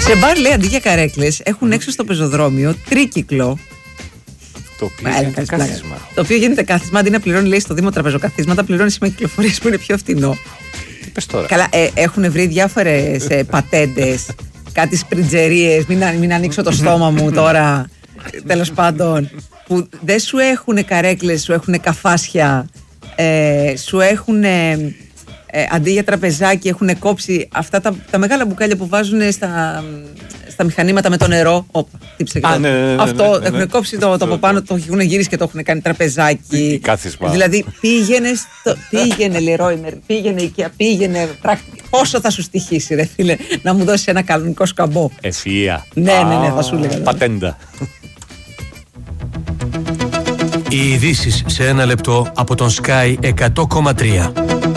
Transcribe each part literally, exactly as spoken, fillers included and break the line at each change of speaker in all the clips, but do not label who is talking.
Σε μπαρ, λέει, αντί για καρέκλες έχουν έξω στο πεζοδρόμιο τρίκυκλο.
Το οποίο γίνεται κάθισμα.
Το οποίο γίνεται κάθισμα. Αντί να πληρώνει, λέει, στο Δήμο τραπεζοκαθίσματα, πληρώνει σήμα κυκλοφορίας που είναι πιο φτηνό.
Τι πες τώρα.
Καλά, ε, έχουν βρει διάφορες ε, πατέντες, κάτι σπριτζερίες. Μην, μην ανοίξω το στόμα μου τώρα. Τέλος πάντων. Που δεν σου έχουν καρέκλες, σου έχουν καφάσια, ε, σου έχουν. Ε, Ε, αντί για τραπεζάκι έχουν κόψει αυτά τα, τα μεγάλα μπουκάλια που βάζουν στα, στα μηχανήματα με το νερό. Όπα, τύψε και
Α, ναι, ναι, ναι,
αυτό
ναι, ναι, ναι.
έχουν κόψει το, το από πάνω, το έχουν γυρίσει και το έχουν κάνει τραπεζάκι.
Κάθισμα.
Δηλαδή πήγαινε, στο, πήγαινε Leroy, πήγαινε IKEA, πήγαινε. Πράκτη, πόσο θα σου στοιχήσει, ρε φίλε, να μου δώσει ένα κανονικό σκαμπό.
Ευφυΐα.
Ναι, ναι, ναι, θα σου λέγα.
Πατέντα.
Οι ειδήσεις σε ένα λεπτό από τον Sky εκατό κόμμα τρία.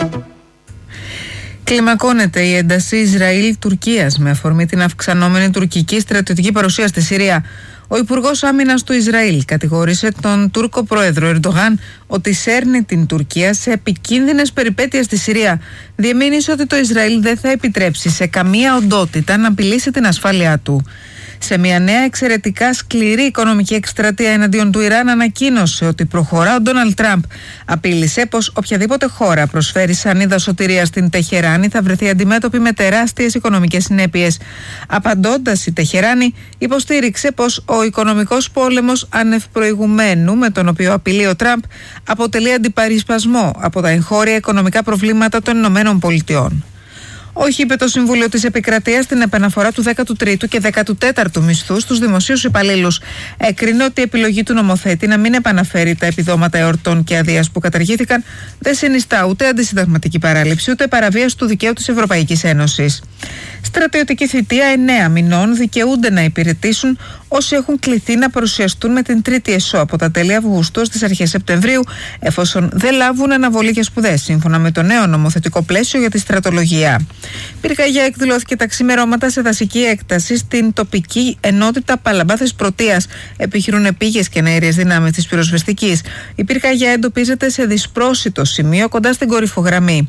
Κλιμακώνεται η ένταση Ισραήλ-Τουρκίας με αφορμή την αυξανόμενη τουρκική στρατιωτική παρουσία στη Συρία. Ο Υπουργός Άμυνας του Ισραήλ κατηγόρησε τον Τούρκο πρόεδρο Ερντογάν ότι σέρνει την Τουρκία σε επικίνδυνες περιπέτειες στη Συρία. Διεμήνυσε ότι το Ισραήλ δεν θα επιτρέψει σε καμία οντότητα να απειλήσει την ασφάλειά του. Σε μια νέα εξαιρετικά σκληρή οικονομική εκστρατεία εναντίον του Ιράν, ανακοίνωσε ότι προχωρά ο Ντόναλντ Τραμπ. Απείλησε πως οποιαδήποτε χώρα προσφέρει σανίδα σωτηρίας στην Τεχεράνη θα βρεθεί αντιμέτωπη με τεράστιες οικονομικές συνέπειες. Απαντώντας, η Τεχεράνη υποστήριξε πως ο οικονομικός πόλεμος άνευ προηγουμένου με τον οποίο απειλεί ο Τραμπ αποτελεί αντιπαρισπασμό από τα εγχώρια οικονομικά προβλήματα των Ηνωμένων Πολιτειών. Όχι, είπε το Συμβούλιο της Επικρατείας στην επαναφορά του δέκατου τρίτου και δέκατου τέταρτου μισθού στους δημοσίους υπαλλήλους. Έκρινε ότι η επιλογή του νομοθέτη να μην επαναφέρει τα επιδόματα εορτών και αδείας που καταργήθηκαν δεν συνιστά ούτε αντισυνταγματική παράληψη ούτε παραβίαση του δικαίου της Ευρωπαϊκής Ένωσης. Στρατιωτική θητεία εννέα μηνών δικαιούνται να υπηρετήσουν όσοι έχουν κληθεί να παρουσιαστούν με την τρίτη ΕΣΟ από τα τέλη Αυγούστου στις αρχές Σεπτεμβρίου, εφόσον δεν λάβουν αναβολή για σπουδές, σύμφωνα με το νέο νομοθετικό πλαίσιο για τη στρατολογία. Πυρκαγιά εκδηλώθηκε τα ξημερώματα σε δασική έκταση στην τοπική ενότητα Παλαμπάθες Πρωτείας. Επιχειρούν επίγειες και εναέριες δυνάμεις της πυροσβεστικής. Η πυρκαγιά εντοπίζεται σε δυσπρόσιτο σημείο κοντά στην κορυφογραμμή.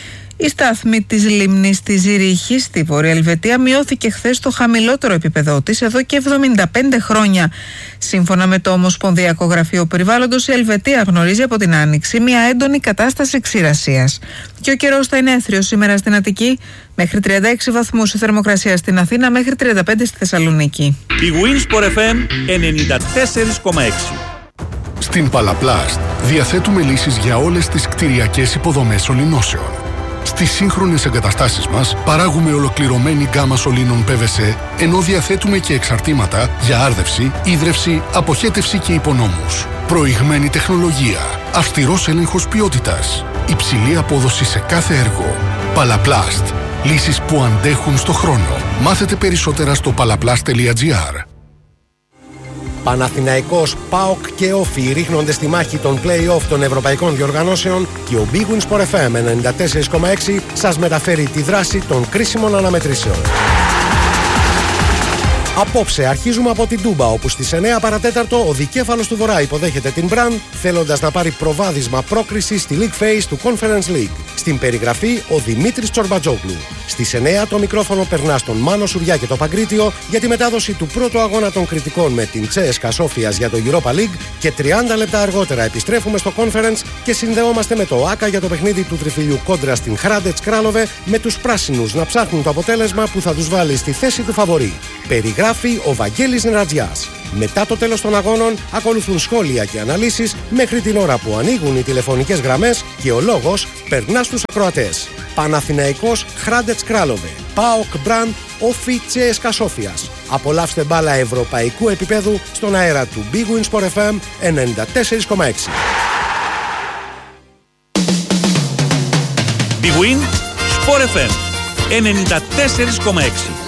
Η στάθμη της λίμνης της Ζηρίχης στη Βόρεια Ελβετία μειώθηκε χθες στο χαμηλότερο επίπεδό της εδώ και εβδομήντα πέντε χρόνια. Σύμφωνα με το Ομοσπονδιακό Γραφείο Περιβάλλοντος, η Ελβετία γνωρίζει από την Άνοιξη μια έντονη κατάσταση ξηρασίας. Και ο καιρός θα είναι έθριος σήμερα στην Αττική, μέχρι τριάντα έξι βαθμούς η θερμοκρασία στην Αθήνα, μέχρι τριάντα πέντε στη Θεσσαλονίκη.
Η Winsport εφ εμ ενενήντα τέσσερα κόμμα έξι.
Στην Παλαπλάστ διαθέτουμε λύσεις για όλες τις κτηριακές υποδομές σωληνώσεων. Στις σύγχρονες εγκαταστάσεις μας παράγουμε ολοκληρωμένη γκάμα σωλήνων πι βι σι, ενώ διαθέτουμε και εξαρτήματα για άρδευση, ίδρυυση, αποχέτευση και υπονόμους. Προηγμένη τεχνολογία, αυστηρός έλεγχος ποιότητας, υψηλή απόδοση σε κάθε έργο. Παλαπλάστ, λύσεις που αντέχουν στο χρόνο. Μάθετε περισσότερα στο παλαπλάστ τελεία τζι άρ.
Παναθηναϊκός, ΠΑΟΚ και Όφι ρίχνονται στη μάχη των play-off των ευρωπαϊκών διοργανώσεων και ο Big Win Sport εφ εμ ενενήντα τέσσερα κόμμα έξι σας μεταφέρει τη δράση των κρίσιμων αναμετρήσεων. Απόψε αρχίζουμε από την Τούμπα, όπου στις εννέα παρατέταρτο ο δικέφαλος του Βορρά υποδέχεται την Μπραν, θέλοντας να πάρει προβάδισμα πρόκριση στη League Phase του Conference League. Στην περιγραφή ο Δημήτρης Τσορμπατζόγλου. Στις εννέα το μικρόφωνο περνά στον Μάνο Σουριά και το Παγκρίτιο για τη μετάδοση του πρώτου αγώνα των κριτικών με την Τσέσκα Σόφιας για το Europa League και τριάντα λεπτά αργότερα επιστρέφουμε στο Conference και συνδεόμαστε με το ΆΚΑ για το παιχνίδι του τριφυλιού κόντρα στην Hrádec Králové, με τους πράσινους να ψάχνουν το αποτέλεσμα που θα τους βάλει στη θέση του φαβορί. Περιγράφει ο Βαγγέλης Νερατζιάς. Μετά το τέλος των αγώνων ακολουθούν σχόλια και αναλύσεις μέχρι την ώρα που ανοίγουν οι τηλεφωνικές γραμμές και ο λόγος περνά στους ακροατές. Παναθηναϊκός, Hrádec Králové, ΠΑΟΚ Μπραν, Όφι Τσέσκα Σόφιας. Απολαύστε μπάλα ευρωπαϊκού επίπεδου στον αέρα του Big Win Sport εφ εμ ενενήντα τέσσερα κόμμα έξι.
Big Win Sport εφ εμ ενενήντα τέσσερα κόμμα έξι.